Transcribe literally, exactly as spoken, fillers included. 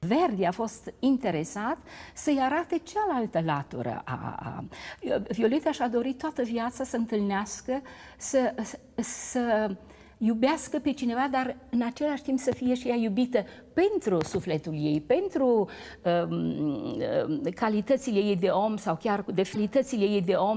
Verdi a fost interesat să-i arate cealaltă latură a, a... Violeta și-a dorit toată viața să întâlnească, să, să iubească pe cineva, dar în același timp să fie și ea iubită pentru sufletul ei, pentru um, calitățile ei de om sau chiar defilitățile ei de om.